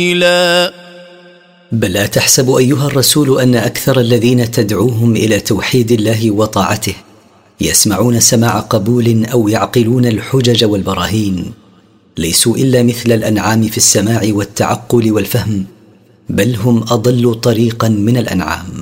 بل لا تحسب أيها الرسول أن أكثر الذين تدعوهم إلى توحيد الله وطاعته يسمعون سماع قبول أو يعقلون الحجج والبراهين، ليسوا إلا مثل الأنعام في السماع والتعقل والفهم، بل هم أضل طريقا من الأنعام.